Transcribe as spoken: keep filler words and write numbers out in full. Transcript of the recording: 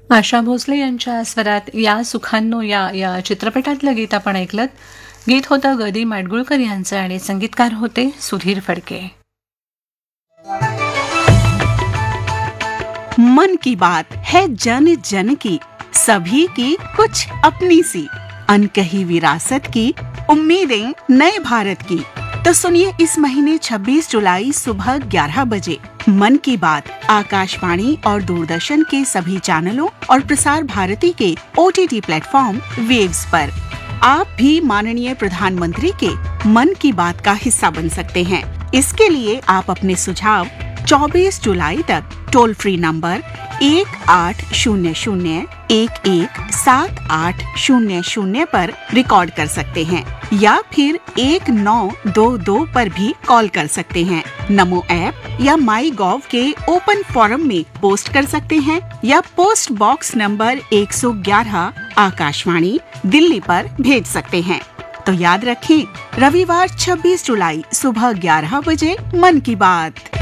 आशा भोसले यांच्या स्वरात या सुखांनो या या चित्रपटातलं गीत आपण ऐकलं. गीत होतं ग दी माडगुळकर यांचं आणि संगीतकार होते सुधीर फडके. मन की बात है जन जन की, सभी की कुछ अपनी सी, अनकही विरासत की, उम्मीदें नए भारत की. तो सुनिए इस महीने छब्बीस जुलाई सुबह ग्यारह बजे मन की बात आकाशवाणी और दूरदर्शन के सभी चैनलों और प्रसार भारती के ओटीटी प्लेटफॉर्म वेव्स पर. आप भी माननीय प्रधानमंत्री के मन की बात का हिस्सा बन सकते हैं. इसके लिए आप अपने सुझाव चौबीस जुलाई तक टोल फ्री नंबर एक आठ शून्य शून्य एक एक सात आठ शून्य शून्य पर रिकॉर्ड कर सकते हैं या फिर एक नौ दो दो पर भी कॉल कर सकते हैं. नमो ऐप या माई गॉव के ओपन फोरम में पोस्ट कर सकते हैं या पोस्ट बॉक्स नंबर एक सौ ग्यारह आकाशवाणी दिल्ली पर भेज सकते हैं. तो याद रखें, रविवार छब्बीस जुलाई सुबह ग्यारह बजे मन की बात.